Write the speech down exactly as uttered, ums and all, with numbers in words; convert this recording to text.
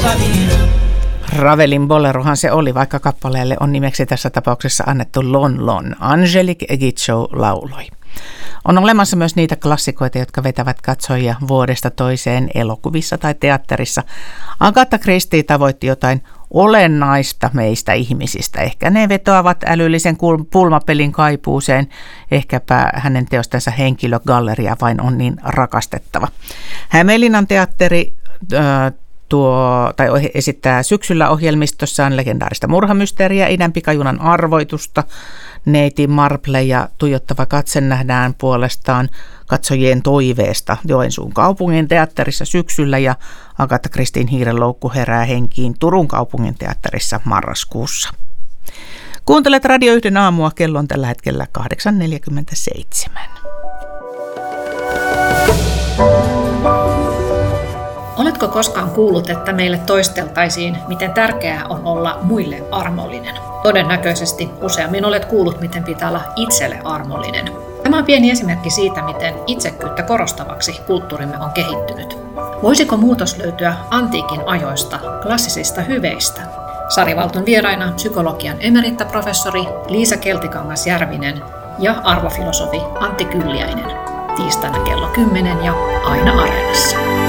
Ravelin bolerohan se oli, vaikka kappaleelle on nimeksi tässä tapauksessa annettu Lon Lon. Angelique Kidjo lauloi. On olemassa myös niitä klassikoita, jotka vetävät katsojia vuodesta toiseen elokuvissa tai teatterissa. Agatha Christie tavoitti jotain olennaista meistä ihmisistä. Ehkä ne vetoavat älyllisen pulmapelin kaipuuseen. Ehkäpä hänen teostensa henkilögalleria vain on niin rakastettava. Hämeenlinnan teatteri äh, tuo, tai esittää syksyllä ohjelmistossaan legendaarista murhamysteeriä, idän pikajunan arvoitusta. Neiti Marple ja tuijottava katse nähdään puolestaan katsojien toiveesta Joensuun kaupungin teatterissa syksyllä ja Agatha Christien hiirenloukku herää henkiin Turun kaupungin teatterissa marraskuussa. Kuuntelet Radio yhden aamua, kello on tällä hetkellä kahdeksan neljäkymmentäseitsemän. Oletko koskaan kuullut, että meille toisteltaisiin, miten tärkeää on olla muille armollinen? Todennäköisesti useammin olet kuullut, miten pitää olla itselle armollinen. Tämä on pieni esimerkki siitä, miten itsekkyyttä korostavaksi kulttuurimme on kehittynyt. Voisiko muutos löytyä antiikin ajoista, klassisista hyveistä? Sari Valton vieraina psykologian emeritaprofessori Liisa Keltikangas-Järvinen ja arvofilosofi Antti Kylliäinen. Tiistaina kello kymmenen ja aina Areenassa.